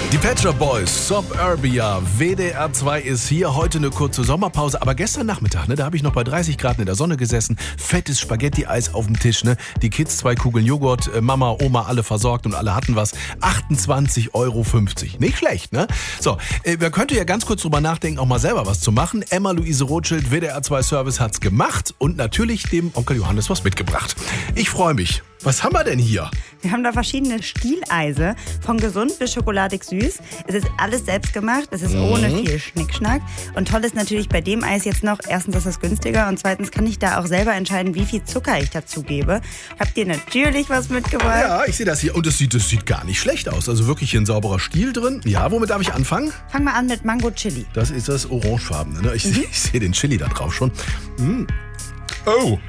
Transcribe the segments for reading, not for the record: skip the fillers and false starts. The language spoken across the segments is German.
Die Pet Shop Boys, Suburbia, WDR 2 ist hier. Heute eine kurze Sommerpause, aber gestern Nachmittag, da habe ich noch bei 30 Grad in der Sonne gesessen. Fettes Spaghetti-Eis auf dem Tisch, Die Kids 2 Kugeln Joghurt, Mama, Oma, alle versorgt und alle hatten was. 28,50 €. Nicht schlecht, ne? So, man könnte ja ganz kurz drüber nachdenken, auch mal selber was zu machen. Emma-Luise Rothschild, WDR 2 Service hat's gemacht und natürlich dem Onkel Johannes was mitgebracht. Ich freue mich. Was haben wir denn hier? Wir haben da verschiedene Stieleise, von gesund bis schokoladig süß. Es ist alles selbst gemacht, es ist ohne viel Schnickschnack. Und toll ist natürlich bei dem Eis jetzt noch, erstens ist es günstiger und zweitens kann ich da auch selber entscheiden, wie viel Zucker ich dazu gebe. Habt ihr natürlich was mitgebracht? Ja, ich sehe das hier und das sieht gar nicht schlecht aus. Also wirklich hier ein sauberer Stiel drin. Ja, womit darf ich anfangen? Fang mal an mit Mango Chili. Das ist das Orangefarbene, ne? Ich sehe den Chili da drauf schon. Oh.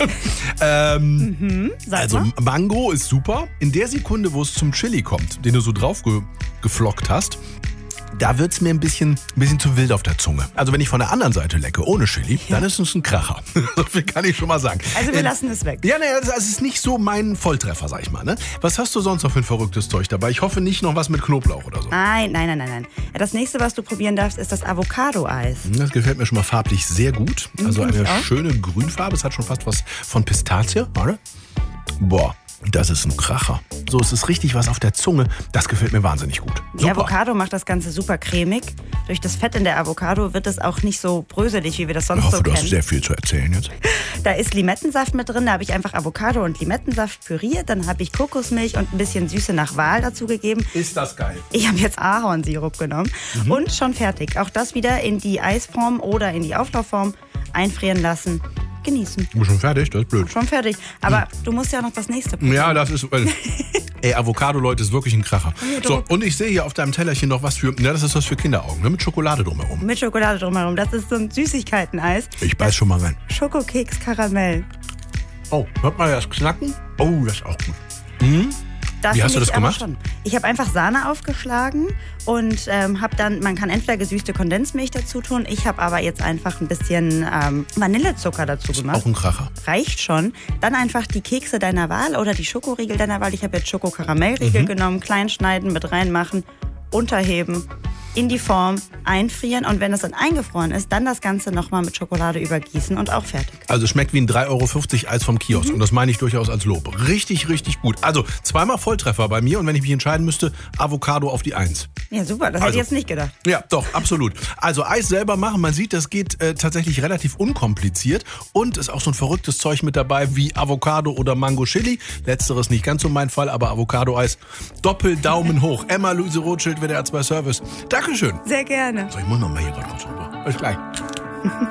Also Mango ist super. In der Sekunde, wo es zum Chili kommt, den du so drauf geflockt hast, da wird's mir ein bisschen zu wild auf der Zunge. Also wenn ich von der anderen Seite lecke, ohne Chili, dann ist es ein Kracher. So viel kann ich schon mal sagen. Also wir lassen es weg. Ja, das ist nicht so mein Volltreffer, sag ich mal. Ne? Was hast du sonst noch für ein verrücktes Zeug dabei? Ich hoffe nicht noch was mit Knoblauch oder so. Nein. Das nächste, was du probieren darfst, ist das Avocado-Eis. Das gefällt mir schon mal farblich sehr gut. Also eine schöne Grünfarbe. Es hat schon fast was von Pistazie, oder? Boah. Das ist ein Kracher. So, es ist richtig was auf der Zunge. Das gefällt mir wahnsinnig gut. Die Avocado macht das Ganze super cremig. Durch das Fett in der Avocado wird es auch nicht so bröselig, wie wir das sonst so kennen. Du hast sehr viel zu erzählen jetzt. Da ist Limettensaft mit drin. Da habe ich einfach Avocado und Limettensaft püriert. Dann habe ich Kokosmilch und ein bisschen Süße nach Wahl dazu gegeben. Ist das geil. Ich habe jetzt Ahornsirup genommen. Und schon fertig. Auch das wieder in die Eisform oder in die Auflaufform einfrieren lassen. Genießen. Du bist schon fertig? Das ist blöd. Schon fertig. Aber du musst ja noch das nächste probieren. Ja, das ist... Ey, Avocado, Leute, ist wirklich ein Kracher. So, und ich sehe hier auf deinem Tellerchen noch was für... Ja, das ist was für Kinderaugen, ne? Mit Schokolade drumherum. Mit Schokolade drumherum. Das ist so ein Süßigkeiten-Eis. Ich beiß schon mal rein. Schokokeks Karamell. Oh, hört mal das Knacken? Oh, das ist auch gut. Das Wie hast du das gemacht? Schon. Ich habe einfach Sahne aufgeschlagen und habe dann, man kann entweder gesüßte Kondensmilch dazu tun, ich habe aber jetzt einfach ein bisschen Vanillezucker dazu gemacht. Auch ein Kracher. Reicht schon. Dann einfach die Kekse deiner Wahl oder die Schokoriegel deiner Wahl. Ich habe jetzt Schoko-Karamellriegel genommen, klein schneiden, mit reinmachen, unterheben, in die Form einfrieren und wenn es dann eingefroren ist, dann das Ganze nochmal mit Schokolade übergießen und auch fertig. Also es schmeckt wie ein 3,50 € Eis vom Kiosk und das meine ich durchaus als Lob. Richtig, richtig gut. Also zweimal Volltreffer bei mir und wenn ich mich entscheiden müsste, Avocado auf die 1. Ja, super, das hätte ich jetzt nicht gedacht. Ja, doch, absolut. Also Eis selber machen, man sieht, das geht tatsächlich relativ unkompliziert und ist auch so ein verrücktes Zeug mit dabei wie Avocado oder Mango Chili. Letzteres nicht ganz so mein Fall, aber Avocado-Eis. Doppel-Daumen hoch. Emma-Luise Rothschild, WDR 2 Service. Dankeschön. Sehr gerne. So, ich muss noch mal hier gerade raus. Bis gleich.